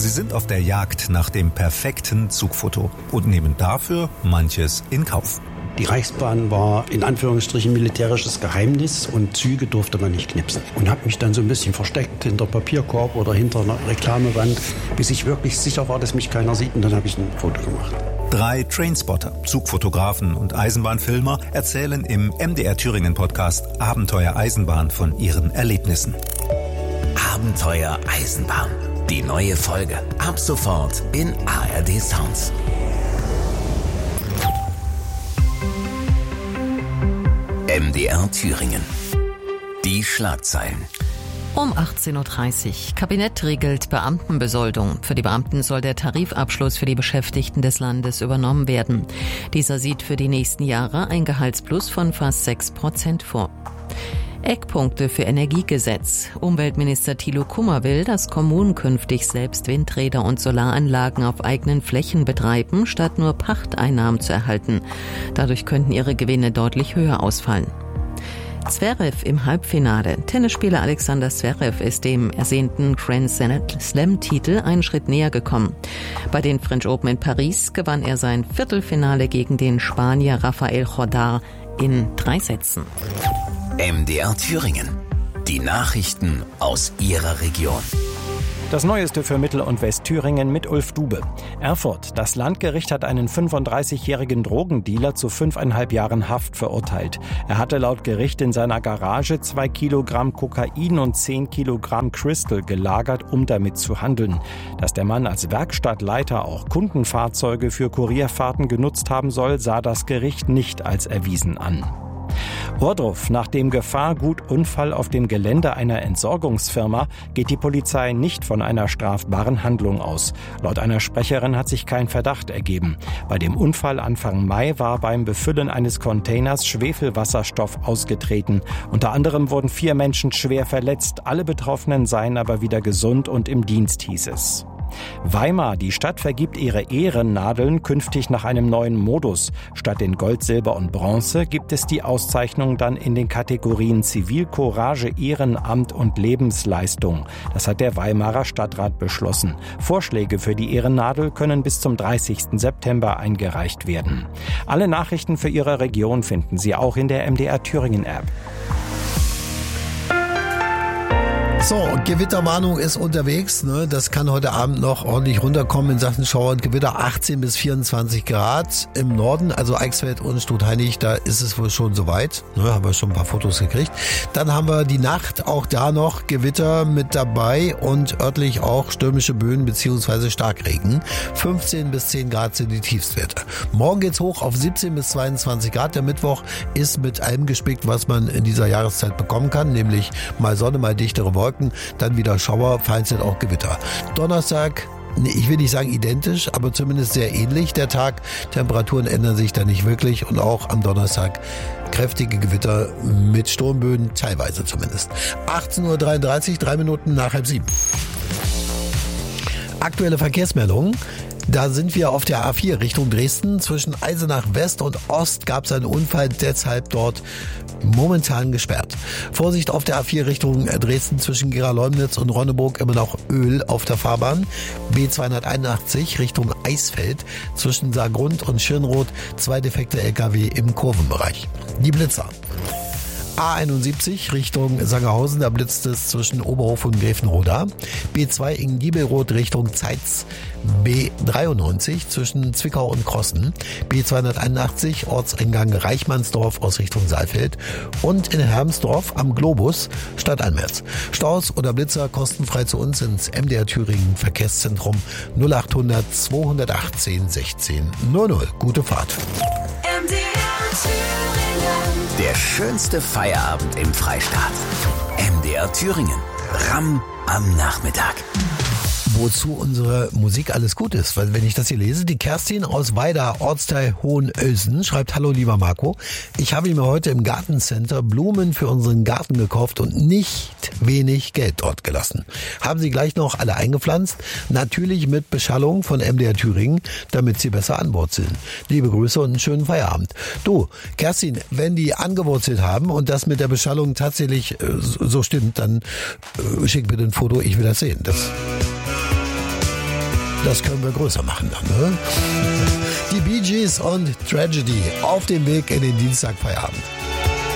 Sie sind auf der Jagd nach dem perfekten Zugfoto und nehmen dafür manches in Kauf. Die Reichsbahn war in Anführungsstrichen militärisches Geheimnis und Züge durfte man nicht knipsen. Und habe mich dann so ein bisschen versteckt hinter Papierkorb oder hinter einer Reklamewand, bis ich wirklich sicher war, dass mich keiner sieht, und dann habe ich ein Foto gemacht. 3 Trainspotter, Zugfotografen und Eisenbahnfilmer erzählen im MDR Thüringen Podcast Abenteuer Eisenbahn von ihren Erlebnissen. Abenteuer Eisenbahn. Die neue Folge ab sofort in ARD Sounds. MDR Thüringen. Die Schlagzeilen. Um 18.30 Uhr. Kabinett regelt Beamtenbesoldung. Für die Beamten soll der Tarifabschluss für die Beschäftigten des Landes übernommen werden. Dieser sieht für die nächsten Jahre ein Gehaltsplus von fast 6% vor. Eckpunkte für Energiegesetz. Umweltminister Thilo Kummer will, dass Kommunen künftig selbst Windräder und Solaranlagen auf eigenen Flächen betreiben, statt nur Pachteinnahmen zu erhalten. Dadurch könnten ihre Gewinne deutlich höher ausfallen. Zverev im Halbfinale. Tennisspieler Alexander Zverev ist dem ersehnten Grand Slam-Titel einen Schritt näher gekommen. Bei den French Open in Paris gewann er sein Viertelfinale gegen den Spanier Rafael Jordar in 3 Sätzen. MDR Thüringen. Die Nachrichten aus Ihrer Region. Das Neueste für Mittel- und Westthüringen mit Ulf Dube. Erfurt. Das Landgericht hat einen 35-jährigen Drogendealer zu 5,5 Jahren Haft verurteilt. Er hatte laut Gericht in seiner Garage 2 Kilogramm Kokain und 10 Kilogramm Crystal gelagert, um damit zu handeln. Dass der Mann als Werkstattleiter auch Kundenfahrzeuge für Kurierfahrten genutzt haben soll, sah das Gericht nicht als erwiesen an. Ohrdruf. Nach dem Gefahrgutunfall auf dem Gelände einer Entsorgungsfirma geht die Polizei nicht von einer strafbaren Handlung aus. Laut einer Sprecherin hat sich kein Verdacht ergeben. Bei dem Unfall Anfang Mai war beim Befüllen eines Containers Schwefelwasserstoff ausgetreten. Unter anderem wurden 4 Menschen schwer verletzt. Alle Betroffenen seien aber wieder gesund und im Dienst, hieß es. Weimar. Die Stadt vergibt ihre Ehrennadeln künftig nach einem neuen Modus. Statt in Gold, Silber und Bronze gibt es die Auszeichnung dann in den Kategorien Zivilcourage, Ehrenamt und Lebensleistung. Das hat der Weimarer Stadtrat beschlossen. Vorschläge für die Ehrennadel können bis zum 30. September eingereicht werden. Alle Nachrichten für Ihre Region finden Sie auch in der MDR Thüringen App. So, Gewitterwarnung ist unterwegs. Ne? Das kann heute Abend noch ordentlich runterkommen in Sachen Schauer und Gewitter. 18 bis 24 Grad im Norden, also Eichsfeld und Stutheinig, da ist es wohl schon soweit. Ne? Haben wir schon ein paar Fotos gekriegt. Dann haben wir die Nacht, auch da noch Gewitter mit dabei und örtlich auch stürmische Böen bzw. Starkregen. 15 bis 10 Grad sind die Tiefstwerte. Morgen geht's hoch auf 17 bis 22 Grad. Der Mittwoch ist mit allem gespickt, was man in dieser Jahreszeit bekommen kann, nämlich mal Sonne, mal dichtere Wolken. Dann wieder Schauer, vereinzelt auch Gewitter. Donnerstag, ich will nicht sagen identisch, aber zumindest sehr ähnlich der Tag. Temperaturen ändern sich da nicht wirklich und auch am Donnerstag kräftige Gewitter mit Sturmböen, teilweise zumindest. 18.33 Uhr, 3 Minuten nach 6:30. Aktuelle Verkehrsmeldungen. Da sind wir auf der A4 Richtung Dresden. Zwischen Eisenach West und Ost gab es einen Unfall, deshalb dort momentan gesperrt. Vorsicht auf der A4 Richtung Dresden zwischen Gera-Leumnitz und Ronneburg, immer noch Öl auf der Fahrbahn. B281 Richtung Eisfeld zwischen Saargrund und Schirnroth, 2 defekte LKW im Kurvenbereich. Die Blitzer. A71 Richtung Sangerhausen, da blitzt es zwischen Oberhof und Gräfenroda. B2 in Giebelroth Richtung Zeitz. B93 zwischen Zwickau und Krossen. B281 Ortseingang Reichmannsdorf aus Richtung Saalfeld. Und in Hermsdorf am Globus Stadtanwärts. Staus oder Blitzer kostenfrei zu uns ins MDR Thüringen Verkehrszentrum 0800 218 16 00. Gute Fahrt. MDR Thüringen. Der schönste Feierabend im Freistaat. MDR Thüringen. Ram am Nachmittag. Wozu unsere Musik alles gut ist. Weil wenn ich das hier lese, die Kerstin aus Weida, Ortsteil Hohenölsen, schreibt: Hallo lieber Marco, ich habe mir heute im Gartencenter Blumen für unseren Garten gekauft und nicht wenig Geld dort gelassen. Haben sie gleich noch alle eingepflanzt, natürlich mit Beschallung von MDR Thüringen, damit sie besser anwurzeln. Liebe Grüße und einen schönen Feierabend. Du, Kerstin, wenn die angewurzelt haben und das mit der Beschallung tatsächlich so stimmt, dann schick bitte ein Foto, ich will das sehen. Das können wir größer machen dann, ne? Die Bee Gees und Tragedy auf dem Weg in den Dienstagfeierabend.